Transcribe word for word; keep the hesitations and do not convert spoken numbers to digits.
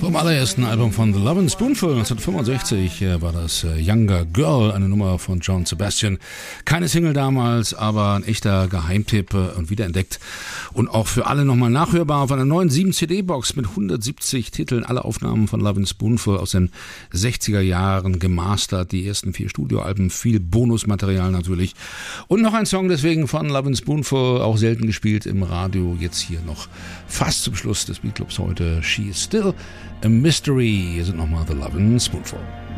Vom allerersten Album von The Lovin' Spoonful neunzehnhundertfünfundsechzig äh, war das äh, Younger Girl, eine Nummer von John Sebastian. Keine Single damals, aber ein echter Geheimtipp äh, und wiederentdeckt. Und auch für alle nochmal nachhörbar auf einer neuen sieben C D-Box mit hundertsiebzig Titeln. Alle Aufnahmen von Lovin' Spoonful aus den sechziger Jahren gemastert. Die ersten vier Studioalben, viel Bonusmaterial natürlich. Und noch ein Song deswegen von Lovin' Spoonful, auch selten gespielt im Radio. Jetzt hier noch fast zum Schluss des Beatclubs heute. She is Still a Mystery. Hier sind nochmal The Lovin' Spoonful.